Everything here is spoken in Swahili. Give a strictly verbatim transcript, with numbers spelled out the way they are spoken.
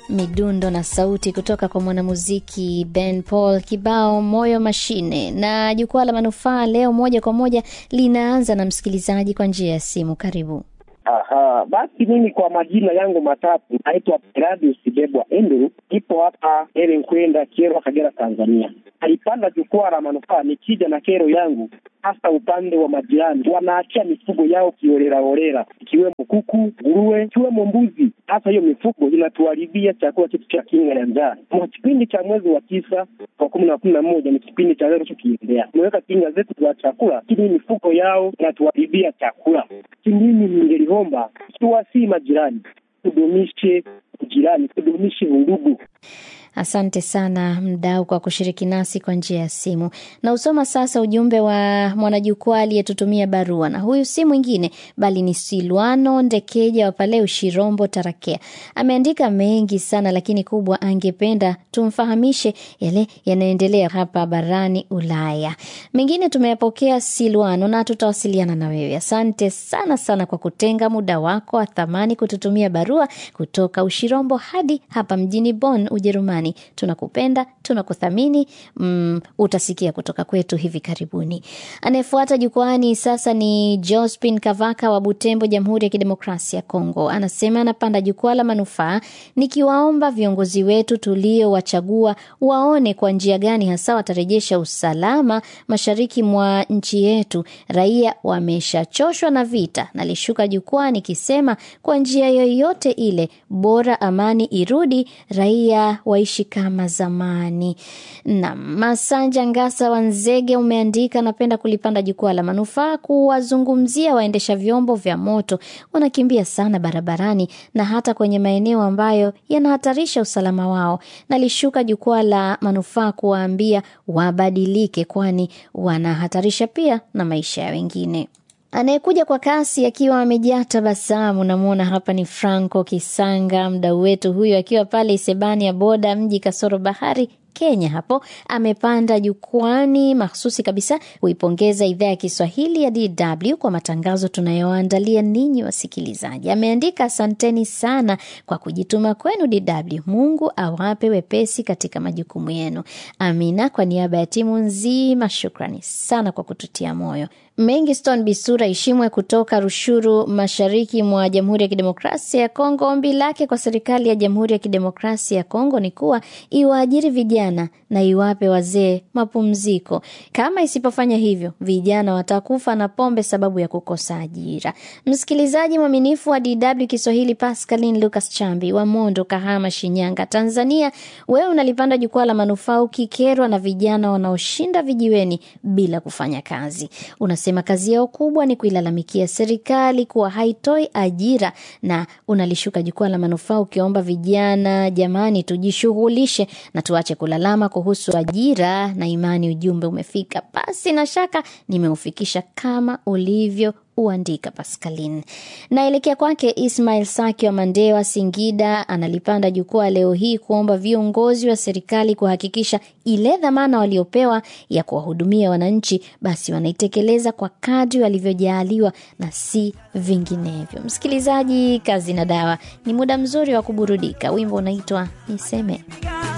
midundo na sauti kutoka kwa mwanamuziki Ben Paul, kibao Moyo Mashine. Na jukwaa la manufaa leo moja kwa moja linaanza na msikilizaji kwa njia ya simu. Karibu. Aha, basi mimi kwa majina yangu matatu naitwa Peradius Sibebwa Enduru, ipo hapa Eren Kwenda Kero, Kagera, Tanzania. Alipanda jukwaa la manufaa nikija na kero yangu hasa upande wa majirani. Wanaachia mifugo yao kiorera orera, ikiwemo kuku, nguruwe, ikiwemo mbuzi. Hasa hiyo mifugo inatuharibia chakula chetu cha kinga ya njaa. Kwa kipindi cha mwezi wa tisa kwa kumi na kumi na moja ni kipindi cha leo tukiendelea. Tumeweka kinga zetu za chakula, lakini mifugo yao inatuharibia chakula. Mimi ningeliomba tuwasi majirani, tudumishe ujirani, tudumishe undugu. Asante sana mdau kwa kushiriki nasi kwa njia ya simu. Na usoma sasa ujumbe wa mwanajukwaa aliyetutumia barua, na huyu si mwingine bali ni Silwano Ndekeja wa pale Ushirombo, Tarakea. Ameandika mengi sana, lakini kubwa angependa tumfahamishe yale yanaendelea hapa barani Ulaya. Mengine tumeyapokea Silwano, na tutawasiliana na wewe. Asante sana sana kwa kutenga muda wako wa thamani kututumia barua kutoka Ushirombo hadi hapa mjini Bonn, Ujerumani. Tunakupenda, tunakuthamini. mm, utasikia kutoka kwetu hivi karibuni. Anayefuata jukwani sasa ni Jospin Kavaka wa Butembo, Jamhuri ya Kidemokrasia ya Kongo. Anasema anapanda jukwaa la manufaa nikiwaomba viongozi wetu tulio wachagua waone kwa njia gani hasa watarejesha usalama mashariki mwa nchi yetu. Raia wameshachoshwa na vita. Nalishuka jukwaa nikisema kwa njia yoyote ile bora amani irudi, raia waishi kama zamani. Na Masanja Ngasa wa Nzege umeandika, napenda kulipanda jukwaa la manufaa kuwazungumzia waendesha vyombo vya moto. Wanakimbia sana barabarani na hata kwenye maeneo ambayo yanahatarisha usalama wao. Nalishuka jukwaa la manufaa kuwaambia wabadilike, kwani wanahatarisha pia na maisha ya wengine. Anayekuja kwa kasi akiwa amejaa tabasamu, namuona hapa ni Franco Kisanga, mdau wetu huyo akiwa pale Isebani ya Boda, mji kasoro bahari, Kenya. Hapo amepanda jukwani mahsusi kabisa kuipongeza idhaa ya Kiswahili ya D W kwa matangazo tunayoandalia ninyi wasikilizaji. Ameandika, asanteni sana kwa kujituma kwenu D W. Mungu awape wepesi katika majukumu yenu. Amina. Kwa niaba ya timu nzima, shukrani sana kwa kututia moyo. Mengiston Bisura Ishimwe kutoka Rushuru, mashariki mwa Jamhuri ya Kidemokrasia ya Kongo. Ombi lake kwa serikali ya Jamhuri ya Kidemokrasia ya Kongo ni kuwa iwaajiri vijana na iwape wazee mapumziko. Kama isipofanya hivyo, vijana watakufa na pombe sababu ya kukosa ajira. Msikilizaji mwaminifu wa D W Kiswahili, Pascaline Lucas Chambi wa Mondo, Kahama, Shinyanga, Tanzania, wewe unalipanda jukwaa la manufaa ukikerwa na vijana wanaoshinda vijiweni bila kufanya kazi. Unasema kazi yao kubwa ni kuilalamikia serikali kuwa haitoi ajira, na unalishuka jukwaa la manufaa ukiomba vijana, jamani, tujishughulishe na tuache kulalama kuhusu ajira. Na imani ujumbe umefika. Basi na shaka nimeufikisha kama ulivyo uandika Pascaline. Naelekea kwake Ismail Saki wa Mandewa, Singida. Analipanda jukwaa leo hii kuomba viongozi wa serikali kuhakikisha ile dhamana waliopewa ya kuwahudumia wananchi basi wanaitekeleza kwa kadri walivyojaliwa na si vinginevyo. Msikilizaji, kazi na dawa ni muda mzuri wa kuburudika. Wimbo unaitwa Niseme.